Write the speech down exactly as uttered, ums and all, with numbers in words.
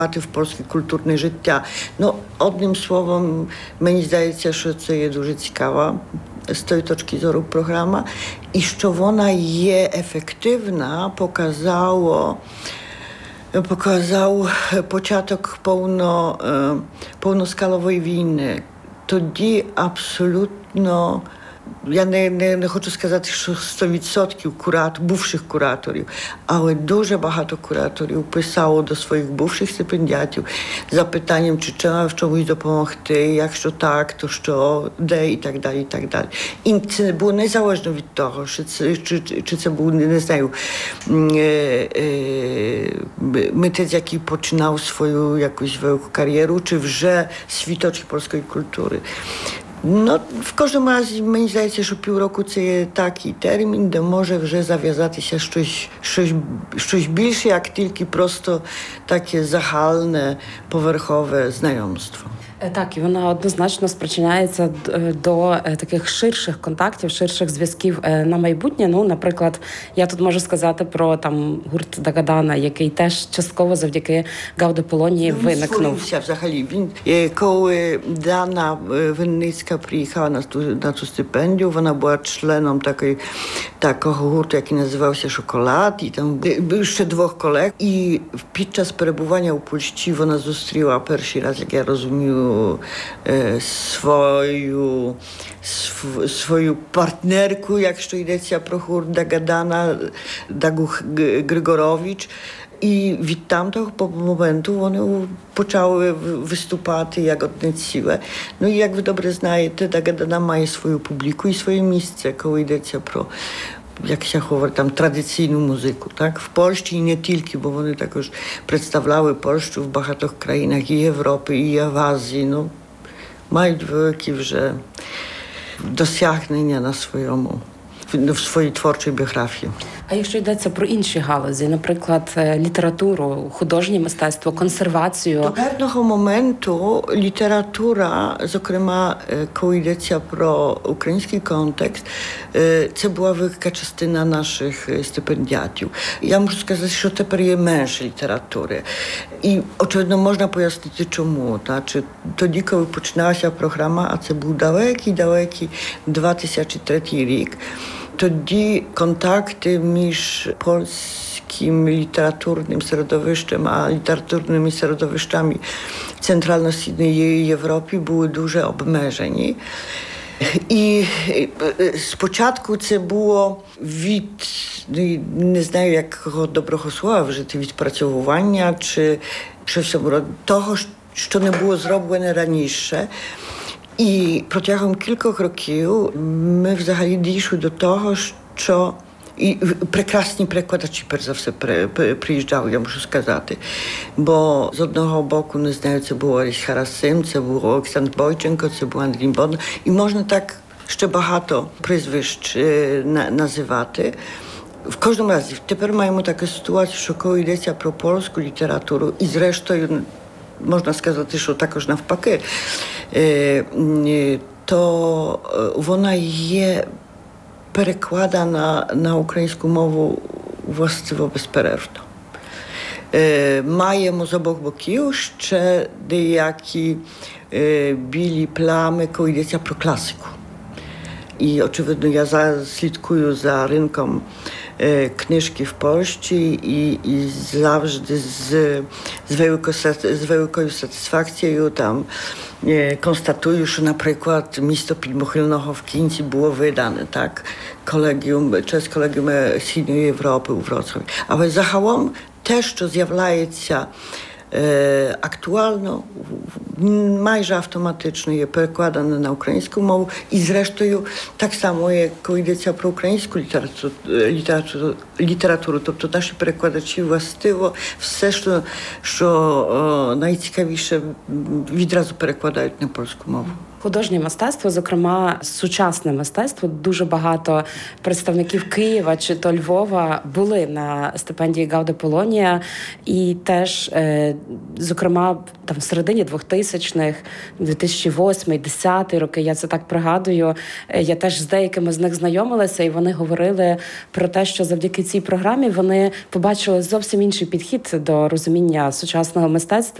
в польське культурне життя. Ну, одним словом, мені здається, що це є дуже цікава з тої точки зору програма. І що вона є ефективна, показало показав початок повно, повноскалової війни. Тоді абсолютно, я не, не, не хочу сказати, що сто відсотків курат, бувших кураторів, але дуже багато кураторів писало до своїх бувших стипендіатів з запитанням, чи треба в чомусь допомогти, якщо так, то що, де і так далі, і так далі. І це було незалежно від того, чи це, чи, чи це був, не знаю, митець, який починав свою якусь велику кар'єру, чи вже світоч польської культури. No, w każdym razie, мені здається, що півроку це є такий термін, де може вже зав'язатися щось, щось, щось більше, як тільки просто таке загальне, поверхове знайомство. Так, і вона однозначно спричиняється до таких ширших контактів, ширших зв'язків на майбутнє. Ну, наприклад, я тут можу сказати про там гурт Дагадана, який теж частково завдяки Гауди Полонії Він виникнув. Створився взагалі. Він, коли Дана Винницька приїхала на ту, на ту стипендію, вона була членом такої, такого гурту, який називався «Шоколад», і там був ще двох колег. І під час перебування у Польщі вона зустріла перший раз, як я розумію, свою, sw, свою партнерку, якщо йдеться про гурт Дагадана, Дагу Григорович. І від тамтого моменту вони почали виступати як одне ціле. Ну і як ви добре знаєте, Дагадана має свою публіку і своє місце, коли йдеться про, як się говорить, там традиційну музику, так? В Польщі і не тільки, бо вони також представляли Польщу в багатьох країнах і Європи, і в Азії. Ну, мають великі вже досягнення на своєму, в своїй творчій біографії. А якщо йдеться про інші галузі, наприклад, літературу, художнє мистецтво, консервацію? До певного моменту література, зокрема, коли йдеться про український контекст, це була велика частина наших стипендіатів. Я можу сказати, що тепер є менше літератури. І, очевидно, можна пояснити, чому. Та? Чи тоді, коли починалася програма, а це був далекий-далекий дві тисячі третій рік, тоді контакти між польським літературним середовищем, а літературними середовищами Центрально-Східної Європи були дуже обмежені. І спочатку це було від, не знаю, якого доброго слова вжити, відпрацьовування, чи щось того, що не було зроблено раніше. І протягом кількох років ми взагалі дійшли до того, що і прекрасні перекладачі, перш за все, приїжджали, я можу сказати. Бо з одного боку, не знаю, це був Оріс Харасим, це був Олександр Бойченко, це був Андрій Бодна. І можна так ще багато прізвищ називати. В кожному разі, тепер маємо таку ситуацію, що коли йдеться про польську літературу, і зрештою, можна сказати, що також навпаки, то вона є перекладана на українську мову властиво безперервно. Маємо з обох боків ще деякі білі плями, коли йдеться про класику. І, очевидно, я зараз слідкую за ринком книжки в Польщі і, і завжди з, з, велико, з великою сатисфакцією там konstatuję, że na przykład Miasto Підмогильного в Кінці було видане, так, колегіум, через колегіум Східної Європи у Вроцлаві. Але загалом те, що з'являється е, актуально, майже автоматично є перекладане на українську мову. І зрештою, так само, як коли йдеться про українську літературу, літературу, літературу, тобто наші перекладачі властиво все, що, що о, найцікавіше, відразу перекладають на польську мову. художнє мистецтво, зокрема сучасне мистецтво. Дуже багато представників Києва чи то Львова були на стипендії Гауде Полонія, і теж, е, зокрема, там в середині двохтисячних, дві тисячі восьмий - дві тисячі десятий роки, я це так пригадую, е, я теж з деякими з них знайомилася, і вони говорили про те, що завдяки цій програмі вони побачили зовсім інший підхід до розуміння сучасного мистецтва.